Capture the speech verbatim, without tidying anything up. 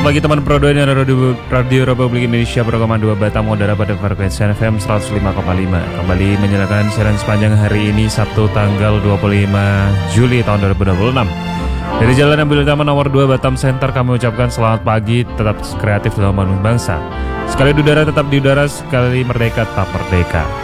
Selamat pagi teman Pro dua, ini Radio, Radio Republik Indonesia Program dua Batam Udara pada frekuensi F M seratus lima koma lima. Kembali menyalakan siaran sepanjang hari ini Sabtu tanggal dua puluh lima Juli tahun dua ribu dua puluh enam. Dari Jalan Ambil Utama nomor dua Batam Center kami ucapkan selamat pagi, tetap kreatif dalam membangun bangsa. Sekali di udara tetap di udara, sekali merdeka tetap merdeka.